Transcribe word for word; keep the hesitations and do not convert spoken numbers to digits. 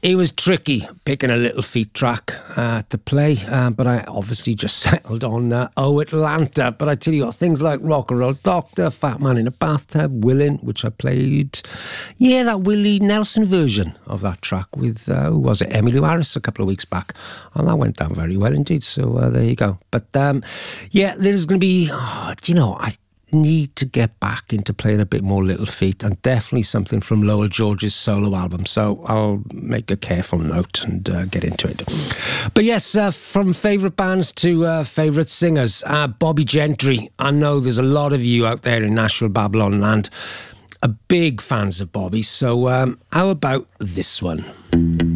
it was tricky picking a Little Feat track uh, to play, uh, but I obviously just settled on uh, Oh Atlanta. But I tell you what, things like Rock and Roll Doctor, Fat Man in a Bathtub, Willin', which I played, yeah, that Willie Nelson version of that track with, uh, who was it, Emmylou Harris a couple of weeks back. And that went down very well indeed, so uh, there you go. But um, yeah, there's going to be, oh, do you know, I need to get back into playing a bit more Little Feat, and definitely something from Lowell George's solo album, so I'll make a careful note and uh, get into it. But yes, uh, from favourite bands to uh, favourite singers, uh, Bobby Gentry. I know there's a lot of you out there in Nashville, Babylon land are big fans of Bobby, so um, how about this one?